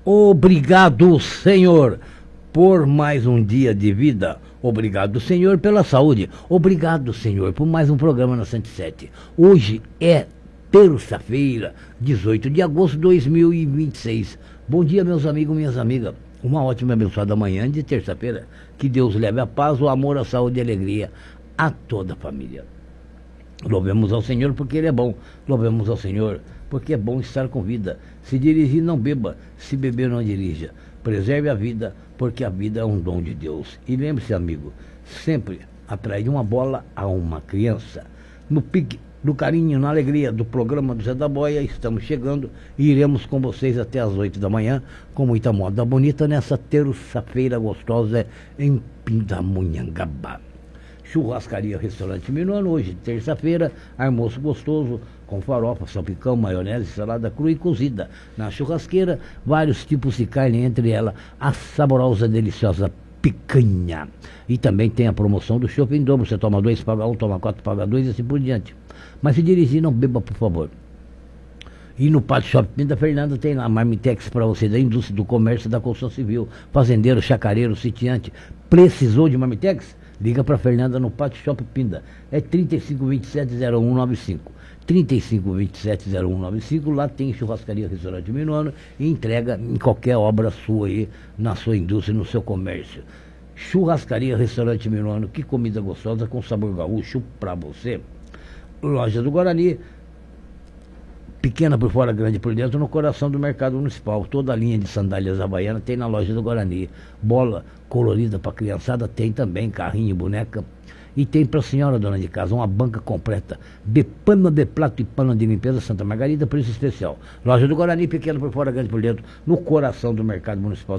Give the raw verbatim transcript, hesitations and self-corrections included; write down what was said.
Obrigado, Senhor, por mais um dia de vida. Obrigado, Senhor, pela saúde. Obrigado, Senhor, por mais um programa na cento e sete. Hoje é terça-feira, dezoito de agosto de dois mil e vinte e seis. Bom dia, meus amigos, minhas amigas. Uma ótima e abençoada manhã de terça-feira. Que Deus leve a paz, o amor, a saúde e a alegria a toda a família. Louvemos ao Senhor porque Ele é bom. Louvemos ao Senhor porque é bom estar com vida. Se dirigir, não beba. Se beber, não dirija. Preserve a vida, porque a vida é um dom de Deus. E lembre-se, amigo, sempre atrair uma bola a uma criança. No pique, no carinho, na alegria do programa do Zé da Boia, estamos chegando e iremos com vocês até às oito da manhã, com muita moda bonita, nessa terça-feira gostosa em Pindamonhangaba. Churrascaria Restaurante Minuano, hoje, terça-feira, almoço gostoso, com farofa, salpicão, maionese, salada crua e cozida. Na churrasqueira, vários tipos de carne, entre elas a saborosa, deliciosa picanha. E também tem a promoção do chopp em dobro, você toma dois, paga um, toma quatro, paga dois e assim por diante. Mas se dirigir, não beba, por favor. E no Pátio Shopping da Fernanda tem lá Marmitex para você, da indústria, do comércio, da construção civil, fazendeiro, chacareiro, sitiante. Precisou de Marmitex? Liga para Fernanda no Pátio Shopping Pinda. É trinta e cinco, vinte e sete, zero um nove cinco. trinta e cinco, vinte e sete, zero um nove cinco. Lá tem churrascaria Restaurante Minuano e entrega em qualquer obra sua aí, na sua indústria, no seu comércio. Churrascaria Restaurante Minuano, que comida gostosa com sabor gaúcho para você. Loja do Guarani, pequena por fora, grande por dentro, no coração do mercado municipal. Toda a linha de sandálias havaianas tem na loja do Guarani. Bola colorida para criançada tem também, carrinho, boneca. E tem para a senhora dona de casa uma banca completa de pano de prato e pano de limpeza Santa Margarida, preço especial. Loja do Guarani, pequena por fora, grande por dentro, no coração do mercado municipal.